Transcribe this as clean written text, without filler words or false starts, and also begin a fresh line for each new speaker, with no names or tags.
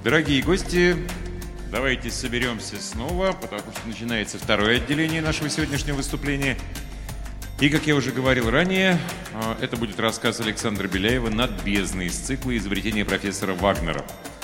Дорогие гости, давайте соберемся снова, потому что начинается второе отделение нашего сегодняшнего выступления. И, как я уже говорил ранее, это будет рассказ Александра Беляева «Над бездной» из цикла «Изобретение профессора Вагнера».